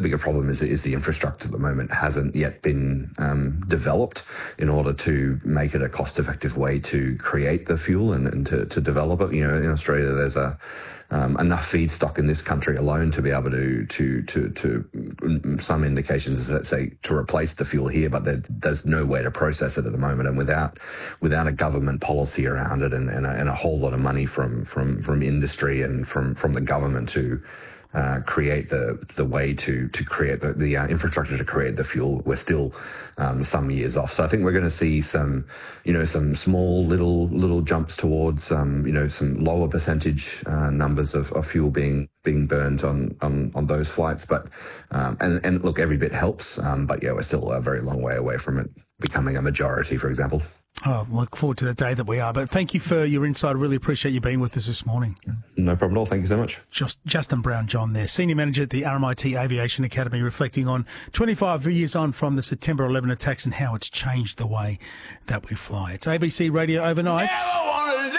bigger problem is the infrastructure at the moment hasn't yet been developed in order to make it a cost-effective way to create the fuel and to develop it. You know, in Australia, there's enough feedstock in this country alone to be able to some indications, let's say, to replace the fuel here, but there's no way to process it at the moment. And without a government policy around it and a whole lot of money from industry and from the government to create the way to create the infrastructure to create the fuel, we're still some years off. So I think we're going to see some small little jumps towards some lower percentage numbers of fuel being burned on those flights. But and look, every bit helps. But yeah, we're still a very long way away from it becoming a majority, for example. Oh, look forward to the day that we are. But thank you for your insight. I really appreciate you being with us this morning. No problem at all. Thank you so much. Justin Brown-John there, Senior Manager at the RMIT Aviation Academy, reflecting on 25 years on from the September 11 attacks and how it's changed the way that we fly. It's ABC Radio Overnight.